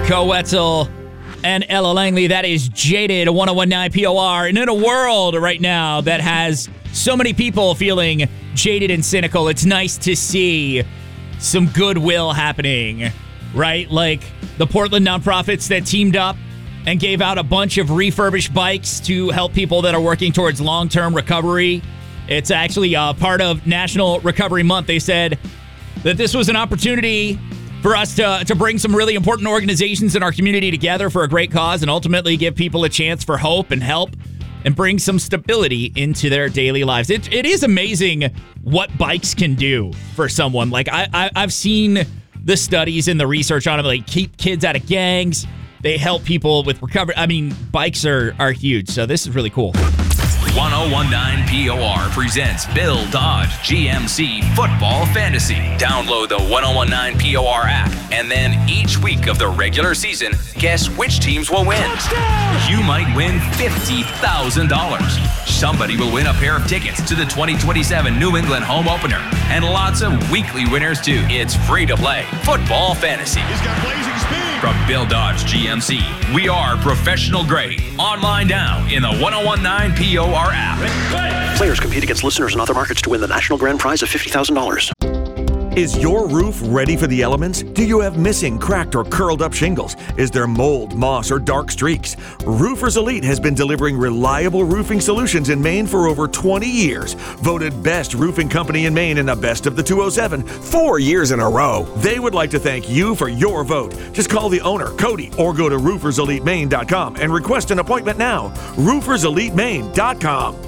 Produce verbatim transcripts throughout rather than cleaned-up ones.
Nico Wetzel and Ella Langley. That is Jaded, one oh one point nine P O R. And in a world right now that has so many people feeling jaded and cynical, it's nice to see some goodwill happening, right? Like the Portland nonprofits that teamed up and gave out a bunch of refurbished bikes to help people that are working towards long-term recovery. It's actually uh, part of National Recovery Month. They said that this was an opportunity for us to, to bring some really important organizations in our community together for a great cause and ultimately give people a chance for hope and help and bring some stability into their daily lives. It, it is amazing what bikes can do for someone. Like, I, I, I've seen the studies and the research on them, like keep kids out of gangs. They help people with recovery. I mean, bikes are, are huge, so this is really cool. one oh one point nine P O R presents Bill Dodge G M C Football Fantasy. Download the one oh one point nine P O R app, and then each week of the regular season, guess which teams will win. Touchdown! You might win fifty thousand dollars. Somebody will win a pair of tickets to the twenty twenty-seven New England home opener, and lots of weekly winners too. It's free to play Football Fantasy. He's got blazing speed. From Bill Dodge G M C, we are professional grade. Online now in the one oh one point nine P O R app. Players compete against listeners in other markets to win the national grand prize of fifty thousand dollars. Is your roof ready for the elements? Do you have missing, cracked, or curled up shingles? Is there mold, moss, or dark streaks? Roofers Elite has been delivering reliable roofing solutions in Maine for over twenty years. Voted best roofing company in Maine in the best of the two oh seven, four years in a row. They would like to thank you for your vote. Just call the owner, Cody, or go to roofers elite maine dot com and request an appointment now. roofers elite maine dot com.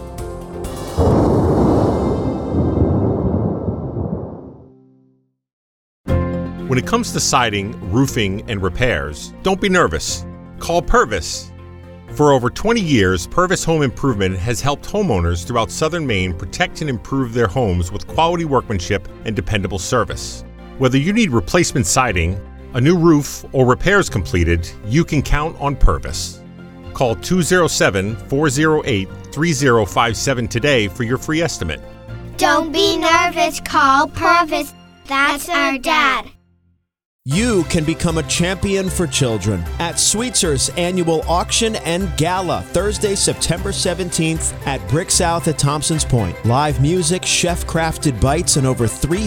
When it comes to siding, roofing, and repairs, don't be nervous. Call Purvis. For over twenty years, Purvis Home Improvement has helped homeowners throughout southern Maine protect and improve their homes with quality workmanship and dependable service. Whether you need replacement siding, a new roof, or repairs completed, you can count on Purvis. Call two oh seven, four oh eight, three oh five seven today for your free estimate. Don't be nervous, call Purvis. That's our dad. You can become a champion for children at Sweetzer's annual auction and gala, Thursday, September seventeenth at Brick South at Thompson's Point. Live music, chef-crafted bites, and over three